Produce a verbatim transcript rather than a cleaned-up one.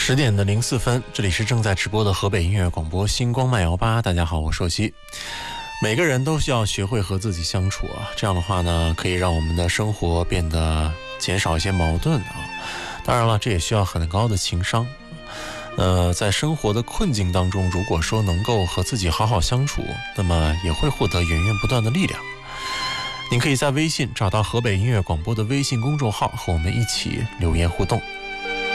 十点的零四分，这里是正在直播的河北音乐广播星光漫游吧。大家好，我是硕熙。每个人都需要学会和自己相处啊，这样的话呢，可以让我们的生活变得减少一些矛盾啊。当然了，这也需要很高的情商。呃，在生活的困境当中，如果说能够和自己好好相处，那么也会获得源源不断的力量。您可以在微信找到河北音乐广播的微信公众号，和我们一起留言互动。